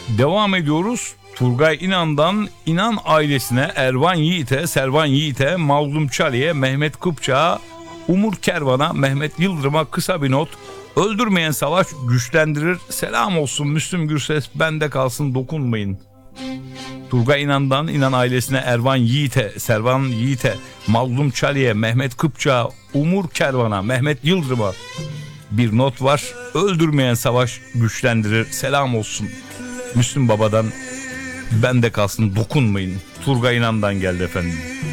Devam ediyoruz. Turgay İnan'dan İnan ailesine, Ervan Yiğit'e, Servan Yiğit'e, Mazlum Çali'ye, Mehmet Kıpçak'a, Umur Kervan'a, Mehmet Yıldırım'a kısa bir not. Öldürmeyen savaş güçlendirir. Selam olsun Müslüm Gürses, bende kalsın dokunmayın. Turgay İnan'dan İnan ailesine, Ervan Yiğit'e, Servan Yiğit'e, Mazlum Çali'ye, Mehmet Kıpçak'a, Umur Kervan'a, Mehmet Yıldırım'a bir not var. Öldürmeyen savaş güçlendirir. Selam olsun Müslüm Baba'dan, bende kalsın dokunmayın. Turgay İnan'dan geldi efendim.